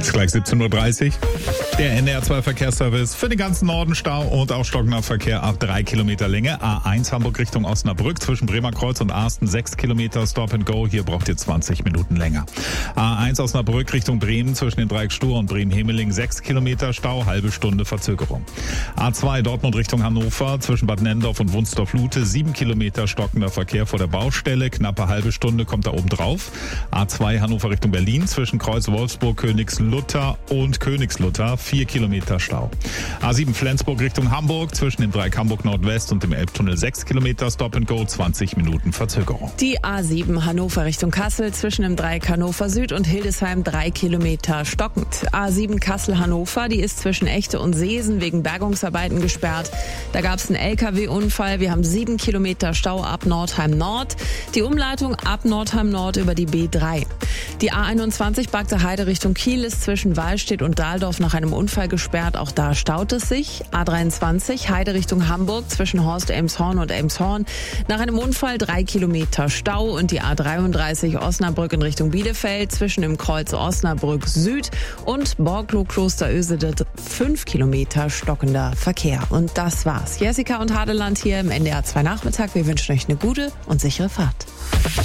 Ist gleich 17.30 Uhr. Der NDR2 Verkehrsservice für den ganzen Norden Stau und auch stockender Verkehr ab 3 Kilometer Länge. A1 Hamburg Richtung Osnabrück zwischen Bremer Kreuz und Arsten 6 Kilometer Stop and Go. Hier braucht ihr 20 Minuten länger. A1 Osnabrück Richtung Bremen zwischen den Dreieck Stur und Bremen-Hemeling 6 Kilometer Stau, halbe Stunde Verzögerung. A2 Dortmund Richtung Hannover zwischen Bad Nendorf und Wunstorf-Lute 7 Kilometer stockender Verkehr vor der Baustelle. Knappe halbe Stunde kommt da oben drauf. A2 Hannover Richtung Berlin zwischen Kreuz Wolfsburg, Königslutter und Königslutter 4 Kilometer Stau. A7 Flensburg Richtung Hamburg zwischen dem Dreieck Hamburg Nordwest und dem Elbtunnel 6 Kilometer Stop and Go, 20 Minuten Verzögerung. Die A7 Hannover Richtung Kassel zwischen dem Dreieck Hannover Süd und Hildesheim 3 Kilometer stockend. A7 Kassel Hannover, die ist zwischen Echte und Seesen wegen Bergungsarbeiten gesperrt. Da gab es einen LKW-Unfall. Wir haben 7 Kilometer Stau ab Nordheim Nord. Die Umleitung ab Nordheim Nord über die B3. Die A21 Bagde Heide Richtung Kiel ist zwischen Wallstedt und Dahldorf nach einem Unfall gesperrt. Auch da staut es sich. A23 Heide Richtung Hamburg zwischen Horst-Elmshorn und Elmshorn. Nach einem Unfall 3 Kilometer Stau. Und die A33 Osnabrück in Richtung Bielefeld zwischen dem Kreuz Osnabrück Süd und Borglo-Klosterösede 5 Kilometer stockender Verkehr. Und das war's. Jessica und Hadeland hier im NDR 2 Nachmittag. Wir wünschen euch eine gute und sichere Fahrt.